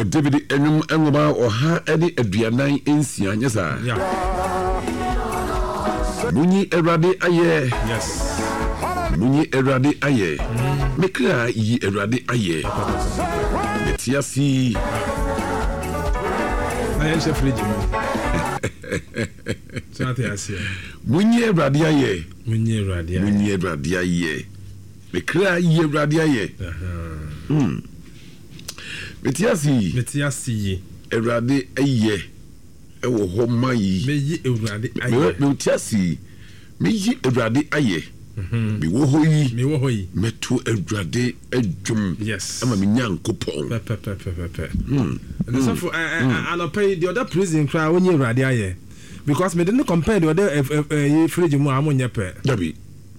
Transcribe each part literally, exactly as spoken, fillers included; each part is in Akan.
oh David enum enuma oha edi aduanan ensia nyesa Yeah. Munyi Erade aye. Yes. Munyi Erade aye. Mekra yi Erade aye. Metiasi. Na yɛn hyɛ fridge mu. Sante asie. Munyi Erade aye. Munyi Erade aye. Munyi Erade aye. Mekra yi Erade aye. Hmm. Metiasi. Metiasi. Erade aye. Ewo ho mayi. Meyi Erade aye. Metiasi. Meyi Erade aye. Mhm. Me wo ho yi. Me wo ho yi. Meto Erade adwum. Yes. Ama me nyankopon. Pe pe pe pe pe. Hmm. And so for I pay the other prison cry when you Erade aye. Because me didn't compare the other fridge mu amonya pe. Dabi.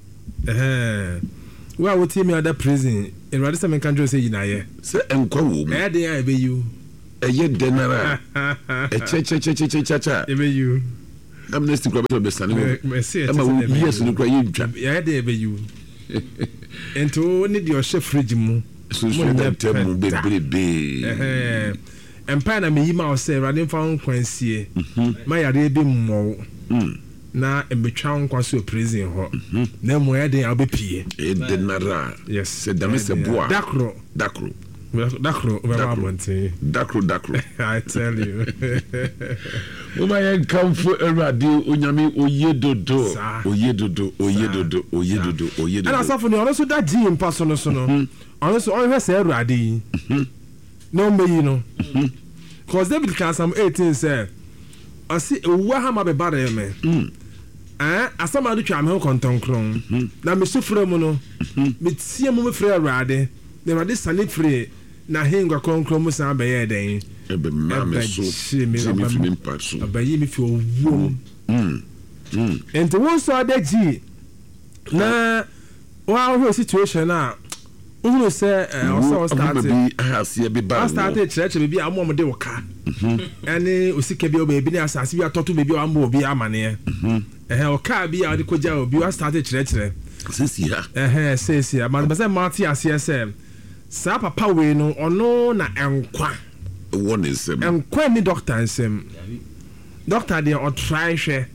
Eh. Where would me other prison? Erade some country say na ye. Se enkwa wo mu. Eh dey I be you. Eye denara. E che che che che che cha. E be you. Amnesty club be sani wo. Me say e ma wo yes no kra ye ntwa. Yeah dey be you. Ento ni the chef fridge mu. So so that temu be be. Eh. Empire na me yi ma o say Erade fa nkwansie. Ma yare be mmo. Mm. Na emetwa nkwa so prison ho. Na mo ya dey obepie. E denara. Yes. Se dame se boa. Dakro. Dakro. Dakro, Dakro, Dakro, Dakro. I tell you. Uma yen kamfo Erade onyame oyedodo, oyedodo, oyedodo, oyedodo, oyedodo. And asafo ni ono so da ji mpa so no so no. Ono so on hwese Erade. No me you know. Cause David can some eighteen say, I see ewa ha ma be bare me. Eh, asama do twa me ho kontonkron. Na me sufre mu no. Me tie mu me frɛ Erade. The Erade sane free. Na hingwa konkro mu san be ye den ebe ma me so me fi mpa so abayi mi fi owo mm mm enti won so adaji na wa ho situation na uhuru se o so start be ahase be ba start church be bi amom de woka ene osike bi o be bi na asase bi atoto be bi o ambo bi amane eh o ka bi a de koja obi wa start church sisi ha eh sisi ha man be se mati ase se sa papa we no ono na enkwa won nsem enkwa ni doctor nsem doctor dey o try hwe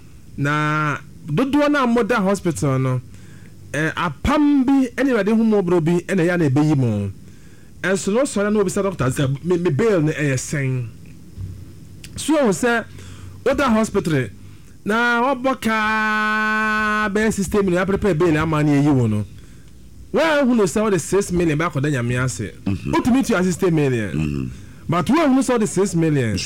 na dodo na moda hospital no eh apam bi ene Erade humo bro bi ene ya na ebeyi mo enso no so na obi sa doctor say me bail na eh sen so o say oda hospital na oboka be system ni prepare bail amani eyi wo no. Well, who knows all the six million back on the Yamiase? What to meet you as a million? But who knows all the six million?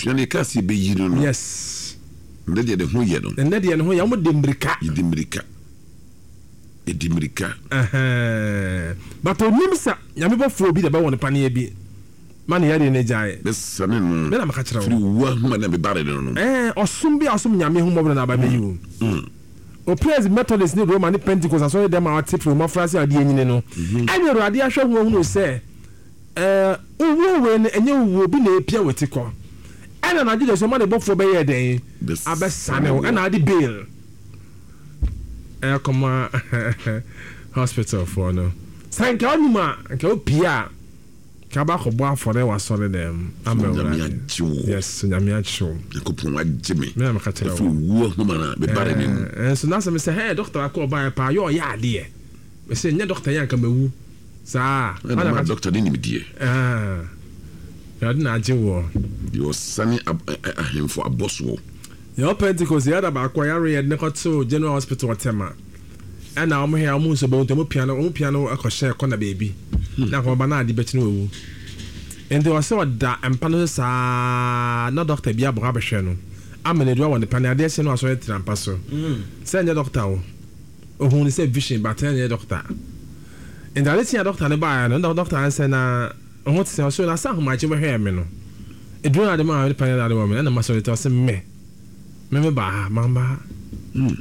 Yes. And the who yet, and Neddy and who you would dimbrika, dimbrika, a dimbrika. But on Nimsa, Yamibo for be the bow on the panier be. Money had in a giant. The son, then I'm catching one man and be buried on. Eh, or soon be some Yami whom over by you. O praise Methodist ni Roman Pentecost aso dem a tip from Frase ade enyine no anye Erade ahwe ho hu se eh uwo we enye uwo bi na epia wetiko ena na gide so ma de bofo be ye den abesane ho ena ade bail eh koma hospital for no sanka onuma nke opia ka ba ko bo afore wa sore dem amel yes nyame acho ekopon agime me am ka tell fu wo homa na be bare ni eh so na se me say hey doctor akọ ba pa yo ya ade me say nya doctor yan ka mewu sa ana doctor ni midie ah ya na age wo yo sani ahemfo aboso yo Pentecost ya da ba akọ ya re ne ko to General Hospital tema ana omo he amu so bo ntemo piano omo piano akọ share ko na baby na ko ba na ade bechi no wu and there was so da empano sa na doctor bia bo abehwe no amene do won the panel dey say no aso trampa so say nya doctor o ohun ni say vision but nya doctor and the listen doctor ne ba no doctor say na ohun ti say so na sa homa je hwe me no edun ade ma the panel ade woman na ma so tell say me me me ba mamba mm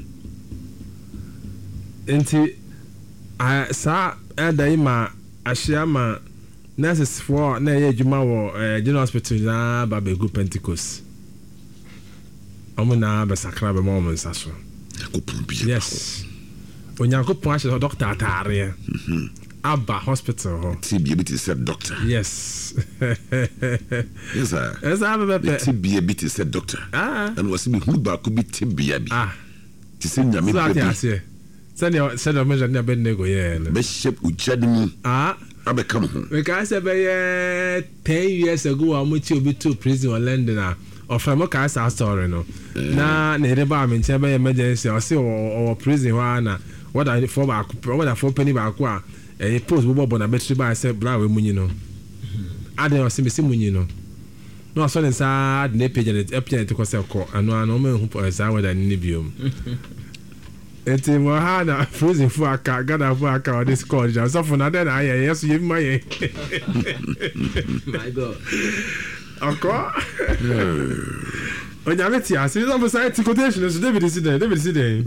enti a sa adai ma ahia ma nurses for na ye adwuma wo General Hospital na ba be go Pentecost omo na be sakra be mo nsa so yakopon bi yes onyankopon ahye doctor atare Abba Hospital. T B A said doctor. Yes. Yes, sir. Yes, I have a T B A said doctor. Ah. And was me who back could be T B A. Ah. To send your me. Send your send your measure near Benego, yeah. Bishop Uchadimi. Ah. I become home. Because about ten years ago, I went to be to prison or London. Or from a cast our story, no. Now, neither by me, Chamber emergency or see or prison one. What I for back, what I for penny back. A post Bob on a battery by said Brown Munino. I don't see me Munino. No, son is sad, nappy and it's up to Coselco, and no man who was our than Nibium. It's in Mohana, freezing for a car, got a for a car, this college, and so for another, I yes, you my my God. Okay. On your metia, see some society quotation is David is there, David is there.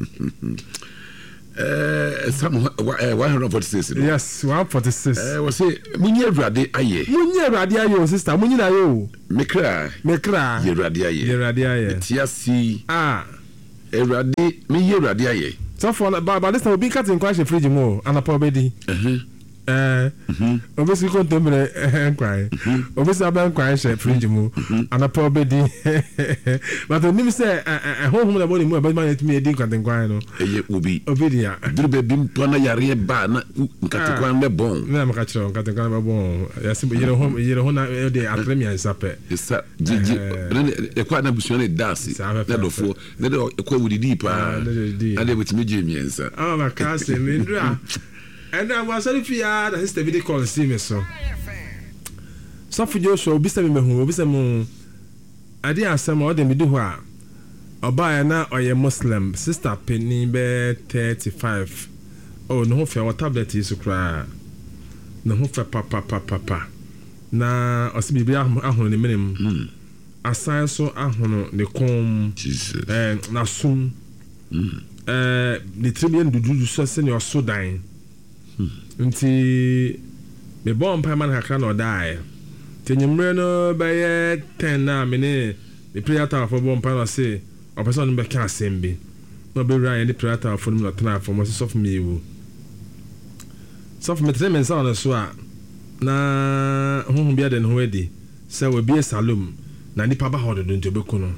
Uh, some uh, one hundred forty-six. Yes, one forty-six. Uh, was it Munya Radi Aye? Munya Radi Aye, sister, Munya Ayo. Mekra, Mekra, Ye Radi Aye. Ye Radi Aye. Tiasi. Ah, a Radi, me Ye Radi Aye. So for by this time, we'll be cutting quite a fridge more, and a poor baby. Uh, obviously, contemporary inquiry. Obviously, I'm inquiring, fridge more, and a poor baby. But the name say, a home with a body more, but my me a dink and inquiry. It will be Ovidia. Dribbe bim Pona Yari Ban, Cataquan the bone. Never catch on Catacan bone. Yes, but you're home, you're home at the Academy and Supper. It's a quite a dance. That of four, that a quite with deeper, and they with me, Jimmy. Oh, my cousin, Mindra. And I was sorry for ya that is the video call see me so. So for you show be some who be some I did ask some other me do what or na or a Muslim sister penny be thirty-five. Oh no for what tablet is to cry. No for papa papa papa. Na osibi bi ahun ni minimum. Asan so ahun ne kom Jesus. Eh na sum. Eh the trillion dudu so senior so dying. Nti me bon pa man hakra no die tenyemre no be ten na me ne the prayer tower for bon pa no say o person be ka sembi no be right the prayer tower for no tena for mo so for me wu so for me tell me so na so a na hu bia den ho edi say we be salum na nipa ba hodo do ntobeku no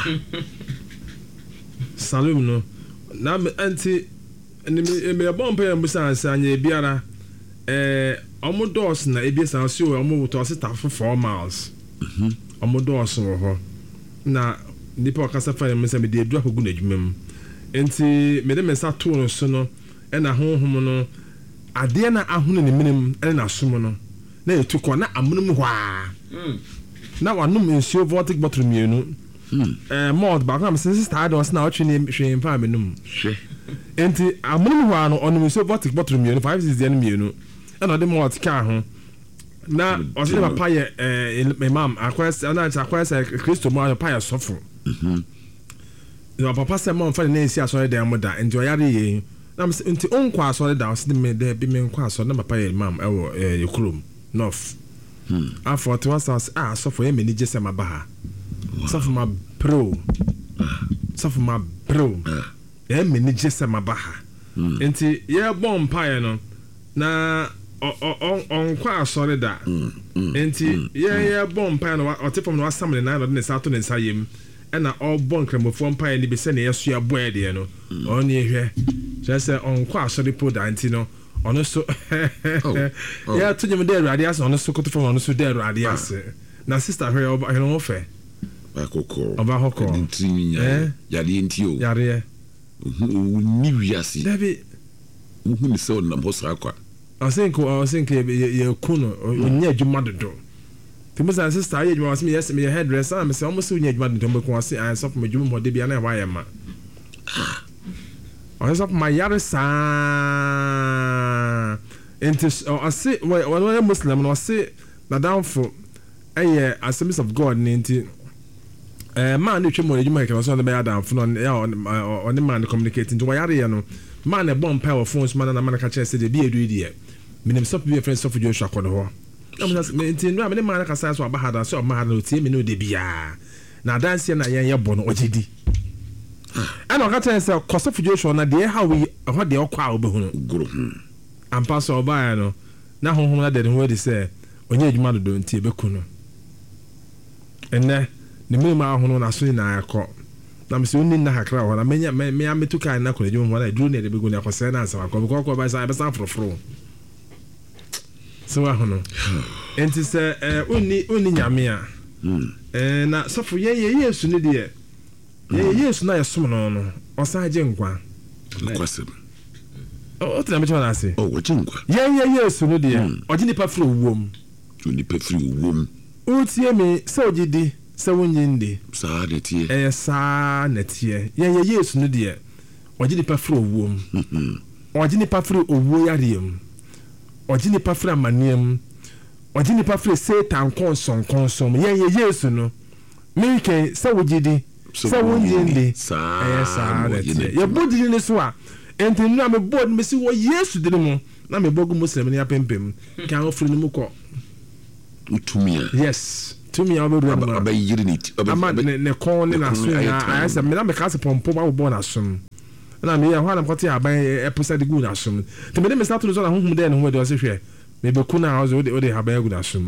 salum no na anti and me a bomb pay and besides, and ye biara eh, almost doors na ebisa so almost to sit for four miles. Mhm. Almost doors so na nipa kasa fa me say me dey drop gu na dwumam. Enti me de me sa to no so no e na honhom no ade na ahono ne minim e na som no na etu ko na amunum hwa. Mm. Na wanum nsuo vortic bottle mienu. Mm. Eh mod ba kam since start us na otwe ne hwe mfa menum. Hwe. Enti amunum hwa no onum nsuo vortic bottle mienu five six den mienu. E na de mod ka ho. Na ose de papa ye eh imam akwes na akwes Kristo mo papa ye sofo. Mhm. No papa se mo mfa na esi aso de amoda enti oyare ye. Na enti onkwa aso de ose de me de bi me nkwa aso na papa ye imam e wo ye kurom north. Hmm. After to us ah so for me ni jese ma ba ha. So for my bro. So for my bro. Eh me ni jese ma ba ha. Enti ye bomb pie no na on on kwa sorry da. Enti ye ye bomb pie no o te from no asam ne na no sa to ne sayem. E na all bon kremofo pie ni be se ne yeso ya boy de no. On ye hwe. Just say on kwa sorry po da enti no. Ono so yeah to nyem dey radias ono so koto from ono so dey radias na sister her oba he no fe ba kokko oba hokko eh ya de ntio ya re ni wiasi dabi uhu ni so na mo sa kwa I think I think ye kuno nya adwuma dodo timo sa sister ye adwuma me yes me hairdresser me say almost nya adwuma dodo me ko say I so for me adwuma mo de bia na wa ye ma I was up my yarisa. Into I say when I'm Muslim, I say that down for a Assemblies of God. Ninety a man who came on you make us on the bed down for on the man communicating to Wayariano. Man, a bomb power phones, man, and a man catch said, be a idiot. Minim stop be a friend of Joshua Codoho. I'm just maintain no man can say so about so man no team no de bia. Now dance and I am born or G D. And I got to say, Costa for Joshua, na dear how we what they all quite be. ampa so ọbaa no na honhom na de ho de sɛ onye adwuma dodo nti ebeku no enne ne mmiri ahono na so nyinaa akɔ na mse onni na hakra hɔ na menya me me ametu kan na kɔ adwuma ho na duro na de begu na akɔsɛ na asam akɔ bikɔ kɔ ba sa bɛsa frofro so ahono enti sɛ eh onni onni nyame a eh na sɔfo ye ye Yesu ne de ye ye Yesu na yesom no no ɔsan agye nkwa kwasem o tena me chama na ase o wɔgye nkwa ye ye Yesu ne de ye ɔgye nipa firi owuom nipa firi owuom o tie me sɛ ɔgye di sɛ wonye ndi saa de tie eh saa na tie ye ye Yesu ne de ye ɔgye nipa firi owuom ɔgye nipa firi owuo yarem ɔgye nipa firi amaneam ɔgye nipa firi Satan konson konson ye ye Yesu no me ke sɛ wogye di sɛ wonye ndi eh saa na tie ye bodi ni so a enti nu na me bod me si wo Yesu de mu na me bogu muslim ni apempem kan ofiri ni mu kɔ utumia yes tumia oberu ama abayiri ni ama ne ne kon ne na so na ayasa me na me ka se pompo ba bo na so na me ya ho na mkɔte aban epusa de gu na so te me de me start no so na honhom de ne ho de o se hwɛ me be ku na o de o de haban gu na so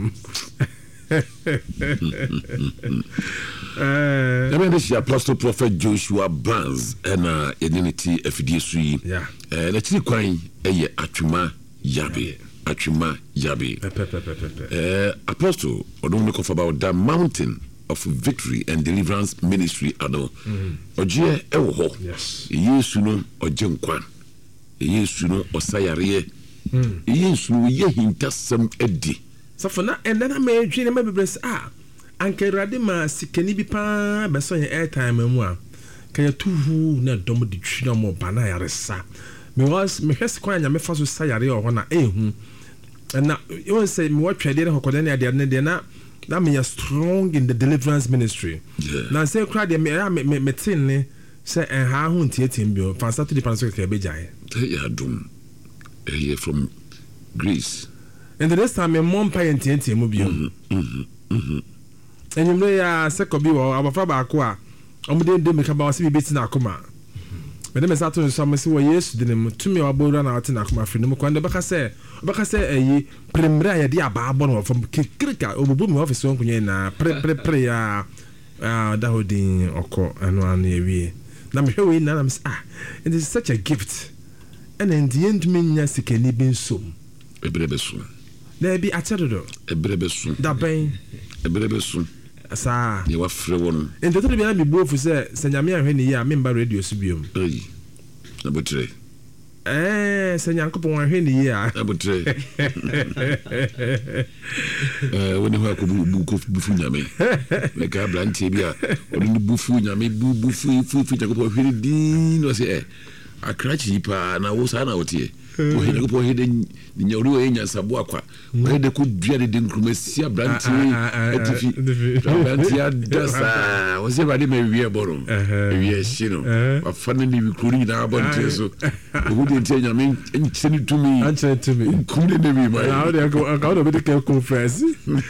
eh na me de Apostle Prophet Joshua Barnes na identity afidie su yi eh na chiri kwan eye atwuma yabe atwuma yabe eh Apostle odom ne kofa about the mountain of victory and deliverance ministry ado oje ewo ho Yesu no oje nkwa Yesu no osayare Yesu no ye hintasam edi so na and then me dwene me bebres ah anka Awurade ma sikani bi pa be so ye airtime mu a ka ya tuhu na dom de twina mo bana yaresa me was me hwese kwa nya me fa so sayare o ho na ehu na you want say me what twede ne hokode na de ne na na me ya strong in the deliverance ministry na say kra de me me me tin ne say en ha ho ntietim bio fa sa to di pan so ka be jae ya dum eh from Greece and the rest time me mom pa ntietim mu bio mhm mhm enyim no ya sekobi wo abafa ba ko a omde de me ka ba wase bi beti na akoma me de me sa to so me se wo Yesu de ne tumi abodura na wate na akoma firi no kwande baka se baka se eyi premra ya de aba abo no fam kikrika obubu me office won kunye na pre pre pre ya ah da hodin oko anu anu ewie na me hwe na na me say ah it is such a gift and in the end me nya sikani bi nsom ebrebesu na bi achedodo ebrebesu da ben ebrebesu sa ye wa frɛ won ento to bi na bi bofu se se nyame ahwe ni ya memba radio so biom ayi na botre eh se nyankopon ahwe ni ya na botre eh woni ho akobu bu bufu nyame me ka blantie bi a woni bufu nyame bu bufu fu fu nyankopon ahwe ni din no se eh akrachi pa na wo sa na wotie ko he nyankopon he de nyawri wo enya sabo akwa wo de ko dua de nkrumasi abrantie atifi abrantie adasa wo se ba de me wie boro wie shino wa fane ni wikuri na abonte so wo de ntia nyame encheni tumi anche tumi kumde de bi ma na wo de ko ka wo de ke conference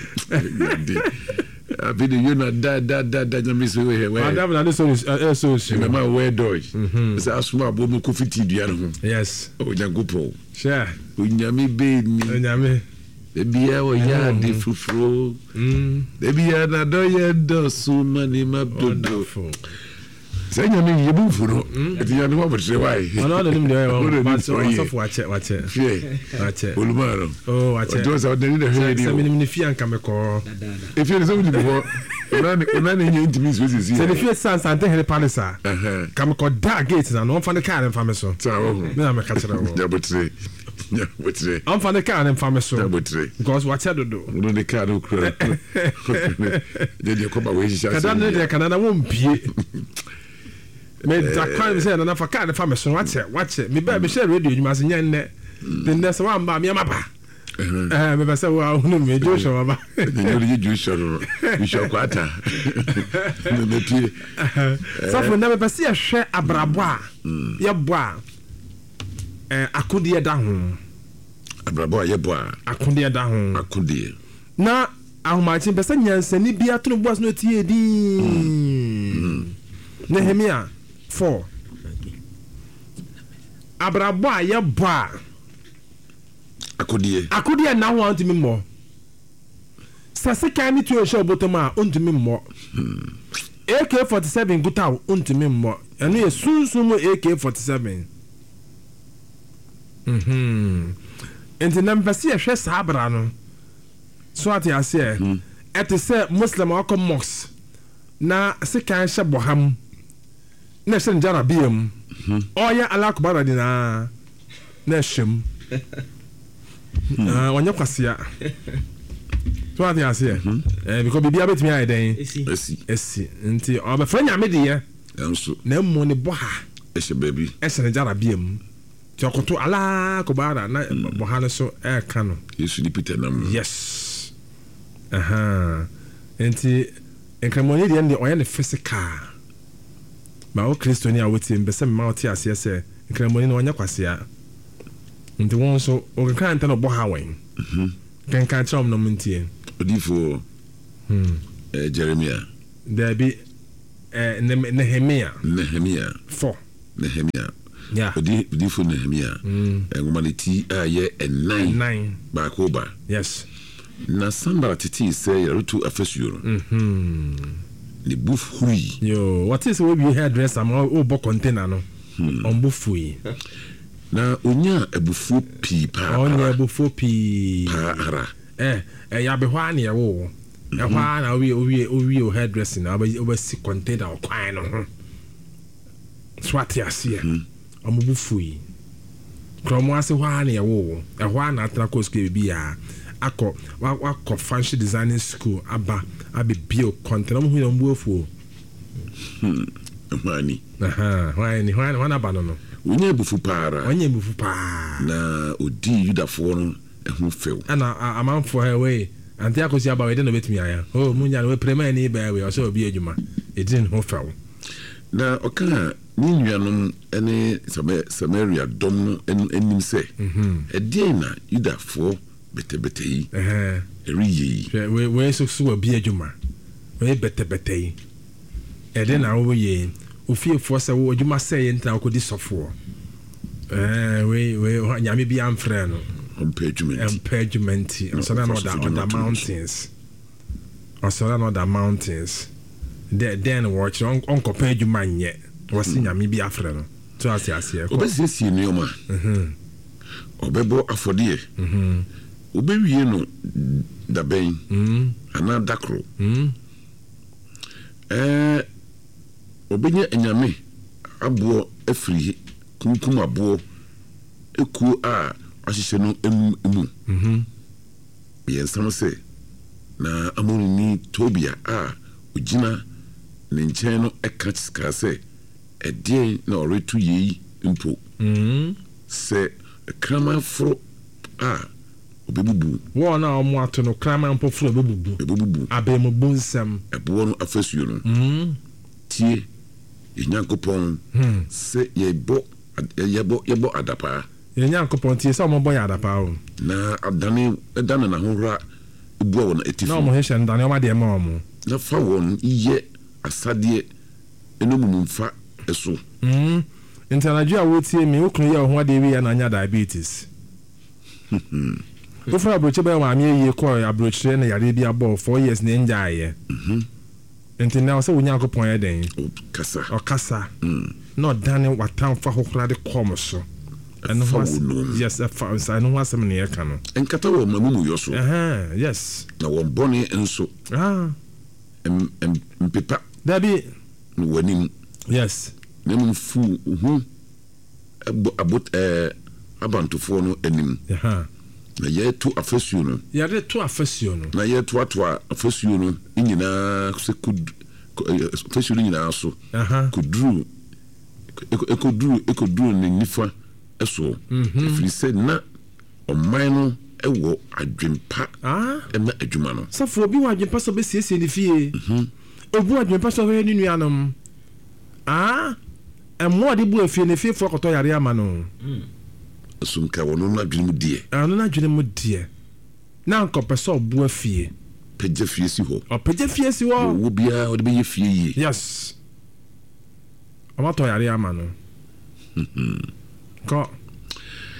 a bit you know da da da da nyame so we we madam na so eh so so me ma we dodge say asuma abo mo ko fiti dua no yes o nyagopo sure o nyame be ni nyame e bia o ya de fufuro mm e bia na do ye do so mani mabdodo say nyame ye bu furo e ti nyame mo tre wai ono no nim de wa so so fu wache wache fie wache olumaro oh wache o do so de ni de hwe di se minim ni fie anka me ko e fie so di bo onani onani nye intimi so sisi se de fie san san te hele palisa kam ko da gate na no fa ne car fa me so ta wo me na me ka kire wo ya botre ya botre am fa ne car fa me so ya botre because wache dodo no de car do kro de de ko ba we shisha kada ne de kana na wo mpie me da kwa me say na fa car fa me so wache wache me ba me share radio nyuma se nya nne de nne so wa mba me mapa eh me ba say wa hunu me Joshua baba de yo Joshua no Joshua kwata me me pie so for na me ba se ya hwe abrabo a ye bo a eh akudie da ho abrabo a ye bo a akudie da ho akudie na ahomachi be se nyansani bia to no boas no tie din Nehemia four abrabo a ye bo a akodiye akodiye na ho antimi mmɔ sase kan ni tuo show bottom a ontimi mmɔ A K forty-seven guta ontimi mmɔ ɛno yɛ sunsun A K forty-seven mhm enti na mpɛse yɛ hwɛ saa bra no so ate ase ɛ ɛte sɛ muslim akɔ mosque na sekan hyɛ bɔham na hyɛ njara biam ɔyɛ alakubara dina na hyɛm ah onye kwasia so ate ase ɛ because bibia betumi ayɛ den esi esi nti ɔbɛfrɛ nyame de yɛ enso na mmo ne bɔha ɛhyɛ baabi ɛhyɛ njara biam ti ɔkoto alakubara na bɔha no so ɛka no yesu di peter nam yes aha nti nkramoni de ne ɔyɛ ne physical ba o kristoni a wotie mbese mma ɔte aseɛ sɛ nkramoni no ɔnyɛ kwasia nti wɔn so o kan ta no bɔ ha wen mhm kan kan kyerɛ no muntie odifo hmm eh jeremia there be eh nehemia nehemia four nehemia yeah odifo nehemia ngoma ne ti a yɛ nine nine ba ko ba yes na sambara titi sɛ yɛretu afasuo no mhm ne buf hui yo what is we be hairdresser ma o bɔ container no on bufu yi na onya abufuo pii pa onya abufuo pii pa ara eh eh ya be hwa na yewo eh hwa na owie owie owie o hairdressing na oba si container o kwan no ho swati asia omo bufu yi kromo ase hwa na yewo eh hwa na atra ko school bi ya akọ wakọ fashion designing school aba abe bio content mo hu no mbuofuo hmm mani aha why ni why wana ba no no onye bufu para onye bufu pa na odi yudafo no ehun few ana amanfo ha we anti akosi aba we de no betumi aya oh munya we prema ni ba we o so obi adwuma edin ho few na oka ni nuanom ene Samaria dom no enim se mhm edin na yudafo bete bete yi eh eri yi we we so so obi adwuma we bete bete yi ede na wo ye ofiefo se wo adwuma se ye ntra akodi sofo eh we we nyame bi amfrɛ no impediment impediment so na no da on the mountains so na no the mountains de then watch on kopɛ adwuma nyɛ wasi nyame bi afrɛ no so ase ase ko obesiesie nioma mhm obɛbɔ afɔdeɛ mhm obewie no daben mhm ana dakro mhm eh obenya enyame abo afiri kunkum abo eku a ahyehyɛ no emu mhm yɛn sam sɛ na amoni Tobia a ogina ne nkyɛn no ɛka sika sɛ ɛdeɛ na ɔretu yei mpo mhm sɛ krama foro a obebubu wo na ɔmo ato no krama mpo foro obebubu obebubu abemu bonsam ɛbo no afasuo no mhm tie Nyankopɔn sɛ yɛbɔ yɛbɔ yɛbɔ adapa Nyankopɔn tie sɛ ɔmo bɔ yɛ adapa o na adane adane na hohora ebua wɔ na etifu na ɔmo hyehyɛ ndane ɔmo de ma ɔmo na fa wɔn yɛ asadeɛ enomunumfa eso mhm internadio a wotie mi okunu yɛ ho ade wi ya na nya diabetes wo fra abroche ba ma me yie kɔ abroche na yare bi abɔ four years na nja ayɛ mhm enti na ɔsɛ wo Nyankopɔn yɛ den kasa ɔkasa na ɔdane watan fa hohora de kɔm so ɛno ho yes ɛfa nsa ɛno ho asɛm ne yɛka no ɛnkata wɔ mamumu yɔ so ɛhɛ yes na wɔn bɔne nso ah em em mpepa dabi no wanim yes na mu fu hu abo abot eh abantofoɔ no anim ɛha na yɛto afasuo no yɛde to afasuo no na yɛto ato afasuo no nyinaa sɛ kud afasuo no nyinaa so aha kudru ekodru ekodru ne nifa ɛso ɛfiri sɛ na ɔman no ɛwɔ adwempa ah ɛma adwuma no safo obi wɔ adwempa sɛ bɛsiesie ne fie obi wɔ adwempa sɛ ɔhwɛ ne nuanom ah ɛmmoa de bu afie ne fie fo akɔtɔ yare ama no asumka wɔn no adwene mu die ano na adwene mu die na nkɔpɛ sɛ ɔbu afie pɛgya fie si hɔ ɔpɛgya fie si hɔ wo bia ɔde bɛyɛ fie yie yes ɔmatɔ yare ama no kɔ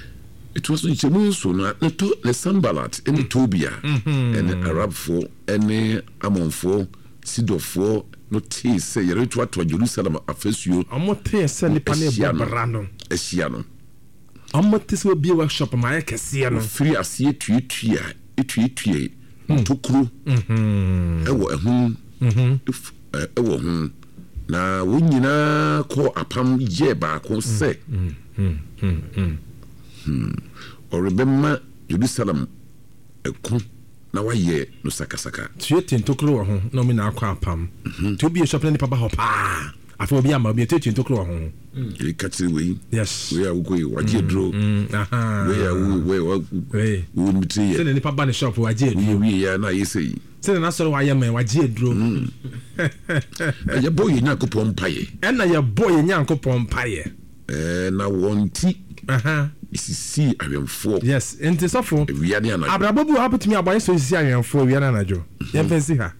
it was in Chemuso na to the Sambalat and Tobia and Arab for any Amonfo Sidofo no tea say you reach what to Jerusalem afesio amote se nipa ne bobra no ehia amote se obi workshop ma ya kese no free asie tuetua etuetue tokuru mhm ewo ehun mhm ewo hun na wonyina ko apam ye ba ko se mhm mhm mhm orebema Jerusalem ekun na waye no sakasaka tuetin tokuru wo ho na omi na akwa apam to obi shop na nipa ba ho pa afa obi ama obi tuetin tokuru wo ho e katiri we yes we are go waje dro aha we are we we we mitri se nipa ba ne shop waje dro we ya na yesei se na so waye man waje dro ya boy nyankopon paye e na ya boy nyankopon paye eh na wonti aha isisi awemfo yes enti sofo wiade anajo abrabobu hapetimi abaye so isisi awemfo wiade anajo ye fancy ha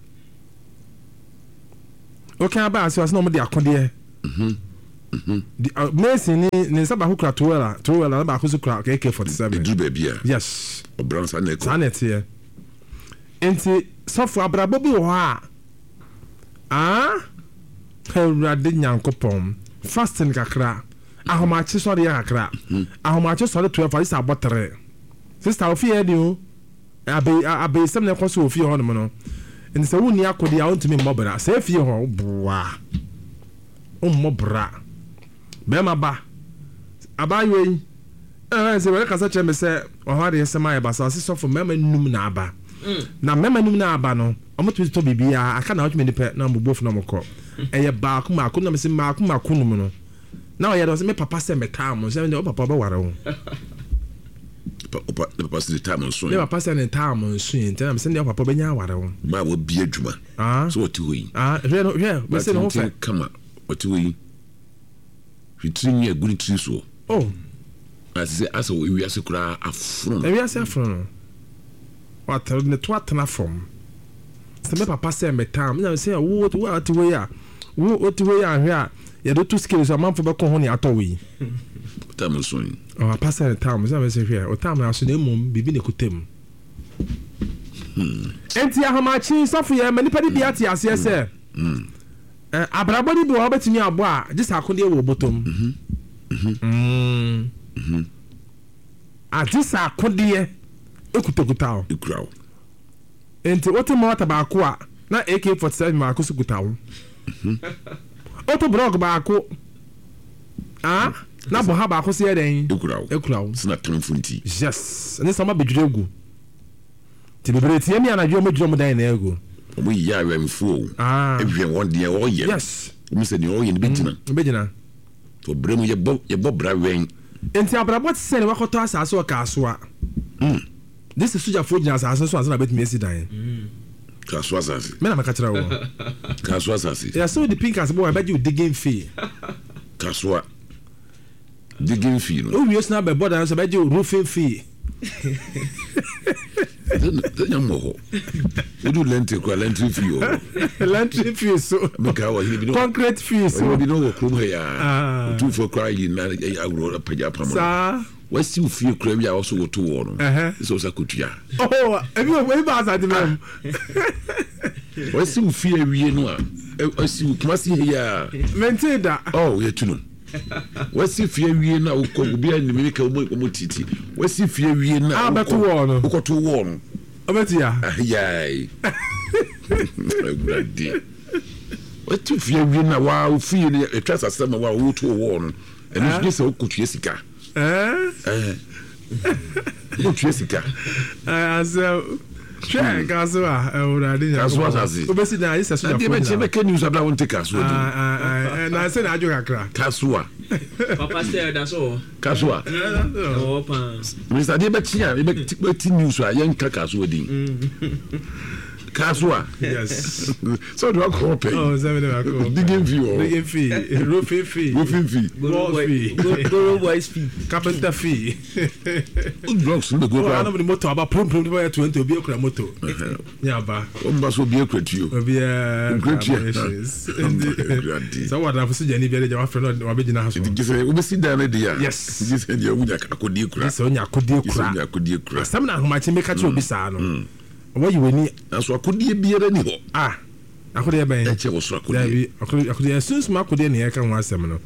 okay aba aso aso no de akode mhm mhm di Mason ni ni saba ho kra toela toela ba ko so kra A K forty-seven du ba bia yes obransa na ko sanet ye enti sofo abrabobu ho a ah hewrade nyankopon fasting kakra ahomache sori akra ahomache sori twelve is abotre sister ofie di o abe abe sem na kwaso ofie ho no no en se woni akodi a ontimi mobra se fie ho boa o mobra be ma ba abayo eh se we kasa cheme se o ha de sema ya basa se sofo mema num na aba na mema num na aba no omoto to bibia aka na otme ni pe na mbobofo na mokọ eye ba kuma akuna me se ma kuma kunum no now ya does me papa say me time say me papa ba ware wo papa papa say time so me papa say time so yin tell me say papa be nya ware wo ba wo bi adwuma so what you yi ah je no je me say no fa come what you yi fitrin ya guni tri so oh as say as we wi asekura afro e wi ase afro no what ne to atna from say me papa say me time me say wo what we ya wo what we ya hwe ya do two skills a man for be ko ho ne atowe tam so yin oh papa say time say me say hwe o time aso na mum bibi ne kutem enti ahamachi sofo ya mani padi bia ti ase ese eh abrabodi bi wo betimi abo a gisa akode wo botom mhm mhm mhm a gisa akode ekutokuta o ekurao enti wote mo wata ba ko a na A K forty-seven ma ko sukuta o mhm oto brog ba ko ah na bo ha ba ko se yeden ekurao ekurao sina tanfunti yes ne sama bedwire gu ti bebre ti emi anadwo mo dwo mo dan na egu omo ya awemfo ah ehwe won de o ye yes omo se de o ye ne betina betina to bremu ye bo ye bo bra wen enti abrabot se ne wakoto asase o kaaso a mm this is suja fojina asase so asana betimi esi dan mm kaaso asase me na makachira wo kaaso asase ya so the pink as boy abaji digging fee kaaso digging fee no o wi osna be border so abaji roofing fee tanya mo udu lente kwa lente fee o lente fee so meka wa hibi no concrete fee so bi no wo krom ha ya tu for cry na agro paja pama sa wasi fee kra bi a wo so wo to wo no so sa kotua oh ebi we ba sa de mem wasi fee awie no a wasi kuma si ya menteda oh ye tu no wasi fie wie na ukọ obi an me ka mo titi wasi fie wie na abeto wo no ukoto wo no obeti ya ayai gradi wati fie wie na wa fie ne etwa sasema wa wo to wo no enu je se ukotu esika eh eh ukotu esika eh so Try kaso a urade nya. Kaso asase. Obesi na isa so ya. Ade be chebe ke news abla won take kaso. Ah ah na se na ajo kakra. Kaso a. Papa say da so. Kaso a. Oh pa. Mister Ade be tia be ti news a yen ka kaso din. Kaswa. Yes. So do I call pay? Oh, seven of our Digging fee. Digging fee. Roofing fee. Roofing fee. Wall fee. Go boys fee. Carpenter fee. Blocks no go. I know the motor about prum prum to twenty be a motor. Yeah, ba. O mba so be a credit you. Be a credit. So what I was saying, be a friend or be in a house. Did you say we see down there? Yes. You said you would akodi kura. So nya akodi kura. Akodi kura. Some na homa chi make a cho bisa no. What you will Aso akodi biara ni ho. Ah. Akodi ben. E che wo so akodi. Dabi akodi akodi sunsu ma akodi na e kan ho asem no.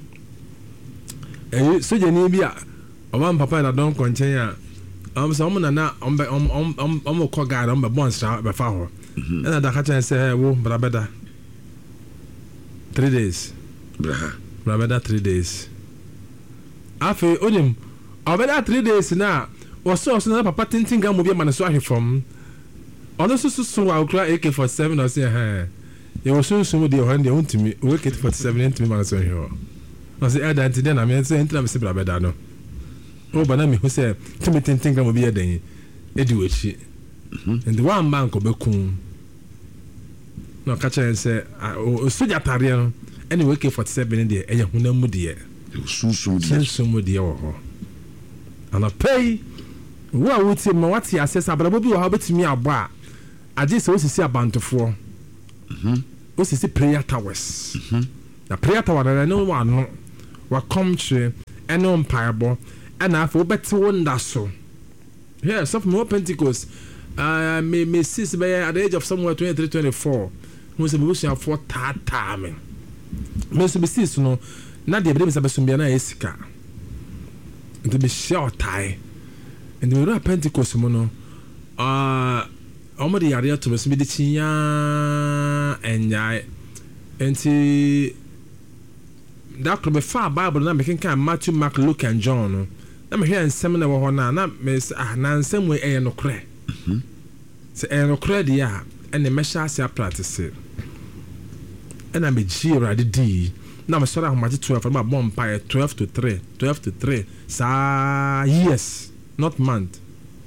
Eh so je ni bi a oba papa na don konchen a am so mo na na om om om om ko ga om be bonsra be fa ho. Na da ka chen se wo brabeda. three days. Braha. Brabeda three days. Afi onim obeda three days na wo so so na papa tintin ga mo bi ma na so ahwefom. Ono so so so wa okra A K forty-seven or say ha. You was so so dey hand dey untimi we A K forty-seven ntimi ma so here. No say ada ntide na me say ntina me se brabeda no. O bana me hu say timi tintin ga mo bi edan edi wachi. And the one man ko bekun. No ka chen say o soja tare no anyway A K forty-seven dey enya hunamu dey. Susu dey. Susu dey wo ho. Ana pay wo a wuti ma wati access abrabo bi wo ha betimi abo a age se osisi abantofo mhm osisi prayer towers mhm na prayer tower na no wa no wa come tre eno mpaibo ana afa obeti wonda so yeah so from Pentecost uh me me sis by at the age of somewhere twenty-three twenty-four who say busu afo tata me me so be sis no na de be be so bia na esika nti be share tie and we were Pentecost mo no uh omo de yare to so be de chinya enjai enti that could be far Bible na me kan Matthew, Mark, Luke and John no na me hwe ensem na wo ho na na me ah na ensem we e no kre mhm se e no kre de ya ene me sha ase practice ena me ji rade di na me sora ho ma twelve ma bomb pa twelve to three twelve to three sa yes not month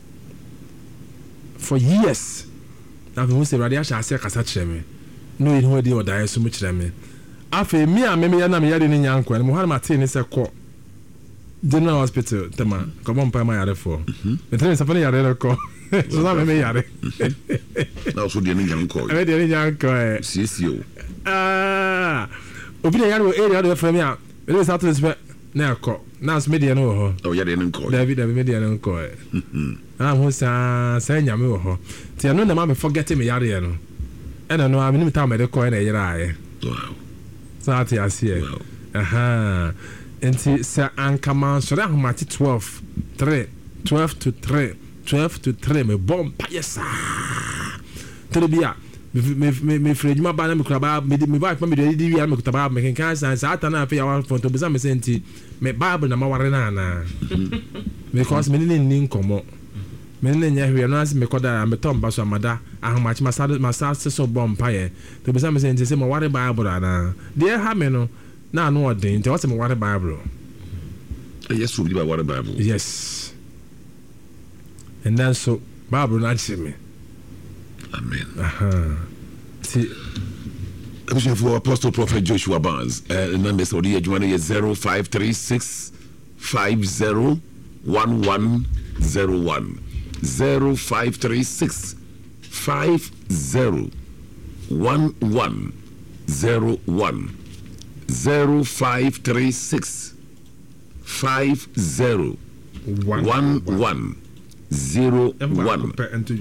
for years na we say radio sha ase kasa kire me no yin ho de odae so mu kire me afa mi a me me ya na me yare ni nyanko ne mo ha ma te ni se ko General Hospital tema ko bon pa ma yare fo me tene sa fa ni yare ko so na me me yare na so de ni nyanko e de ni nyanko e C C O ah obi de yare o area de fa mi a me sa to se na ko na so media no ho o yare ni nko David David media no ko e ah ho sa sa nyame wo ho ti no na ma me forget me yare no e na no a me ni ta me de ko e na yare aye wow sa ti asie aha enti sa ankama so da homati twelve three twelve to three twelve to three me bom pa yesa trebia me me me frejuma ba na me kura ba me me ba me de di wi me kuta ba me kan san sa ata na fa ya wa fonto bisa me senti me bible na ma ware na na because me ni ni nkomo me ni nya hwe no as me koda me tom ba so amada ahomachi ma sa ma sa so bom pa ye to bisa me senti se mo ware bible na de ha me no na no odin te what me ware bible yes we be ware bible yes and then so bible na chi me amen aha ti Emission for Apostle Prophet Joshua Barnes and number so the adjuana is zero five three six five zero one one zero one zero five three six five zero one one zero one zero five three six five zero one one zero one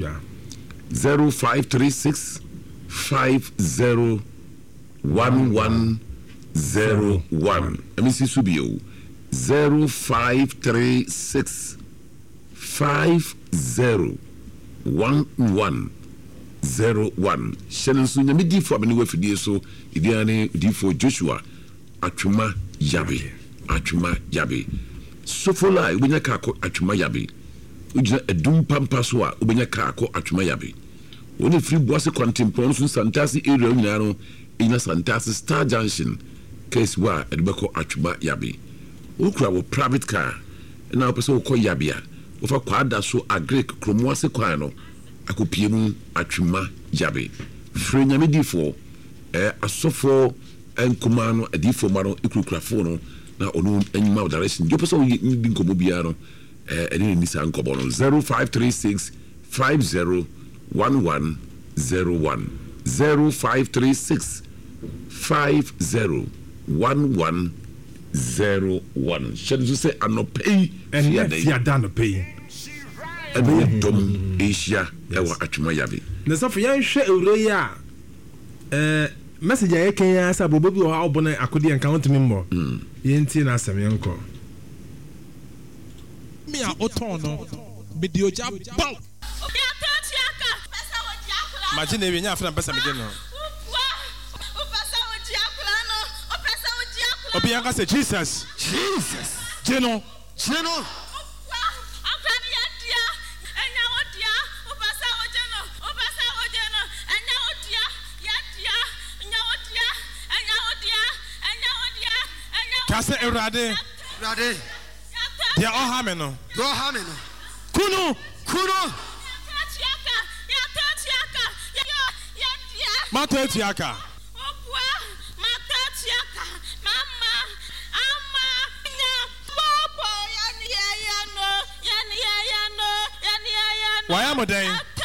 zero five three six five zero one one zero one. Let me see Subio zero five three six five zero one one zero one. Shannon Sunya Midi for many way for dear so Idiane D for Joshua Atuma Yabi Atuma Yabi Sofola Ubenya Kako Atuma Yabi Uja Edum Pampaswa Ubenya Kako Atuma Yabi. Only free boss contemporary Santasi area Nano in a Santasi Star Junction case wa Edbeko Atuma Yabi. Ukra wo private car and now person call Yabia. Ofa kwada so agree kromwase kwano akopie mu atwuma yabe frɛ nyame difo eh asofo enkoma no adifo ma no ekukurafo no na ono enyima direction jo person di nkomo bia no eh ene ni sa nkobo no zero five three six five zero one one zero one zero five three six five zero one one zero one shall you say anopei and ya da no pay ebe dom asia ewa atwuma yabe na so for yan hwe ewre ya eh message ya ken ya sa bobo bi o ha obo na akodi en count me mbo yenti na asem yenko me a oton no video ja bal imagine e nya afra pesa me de no obi yanka say Jesus Jesus Jeno Jeno Kase Erade Rade they are all having no Bro having Kuno Kuno Mata Tiaka Why am I dying?